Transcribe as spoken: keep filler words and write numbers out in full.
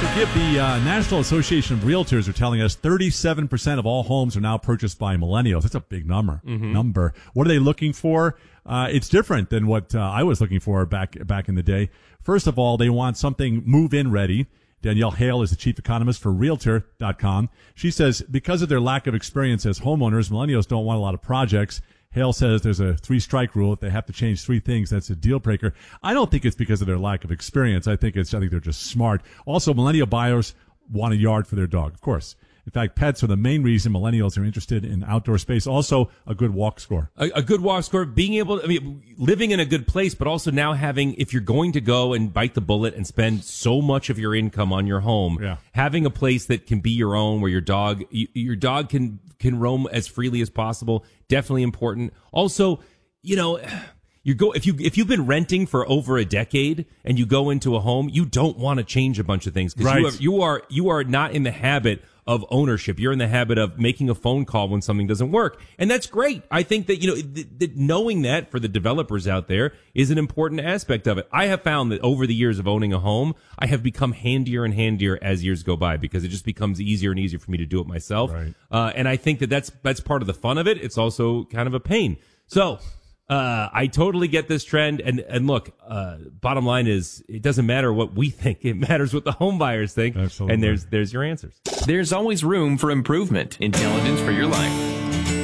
Give the uh, National Association of Realtors are telling us thirty-seven percent of all homes are now purchased by millennials. That's a big number. Mm-hmm. Number. What are they looking for? Uh, it's different than what uh, I was looking for back back in the day. First of all, they want something move-in ready. Danielle Hale is the chief economist for Realtor dot com. She says because of their lack of experience as homeowners, millennials don't want a lot of projects. Hale says there's a three-strike rule. If they have to change three things, that's a deal breaker. I don't think it's because of their lack of experience. I think it's, I think they're just smart. Also, millennial buyers want a yard for their dog, of course. In fact, pets are the main reason millennials are interested in outdoor space. Also, a good walk score. A, a good walk score, being able, I mean, living in a good place, but also now having, if you're going to go and bite the bullet and spend so much of your income on your home, yeah. having a place that can be your own, where your dog, you, your dog can, can roam as freely as possible, definitely important. Also, you know, you go, if you, if you've been renting for over a decade and you go into a home, you don't want to change a bunch of things because right. you, have, you are, you are not in the habit of ownership. You're in the habit of making a phone call when something doesn't work. And that's great. I think that, you know, th- th- knowing that for the developers out there is an important aspect of it. I have found that over the years of owning a home, I have become handier and handier as years go by because it just becomes easier and easier for me to do it myself. Right. Uh, and I think that that's, that's part of the fun of it. It's also kind of a pain. So, Uh, I totally get this trend. And, and look, uh, bottom line is it doesn't matter what we think. It matters what the home buyers think. Absolutely. And there's, there's your answers. There's always room for improvement. Intelligence for your life.